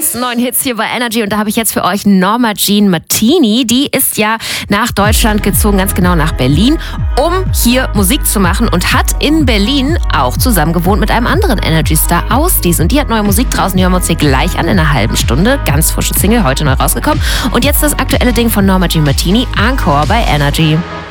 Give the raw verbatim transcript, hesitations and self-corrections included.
besten neuen Hits hier bei Energy und da habe ich jetzt für euch Norma Jean Martini. Die ist ja nach Deutschland gezogen, ganz genau nach Berlin, um hier Musik zu machen und hat in Berlin auch zusammen gewohnt mit einem anderen Energy-Star aus dies. Und die hat neue Musik draußen, die hören wir uns hier gleich an in einer halben Stunde. Ganz frische Single, heute neu rausgekommen. Und jetzt das aktuelle Ding von Norma Jean Martini, Encore bei Energy.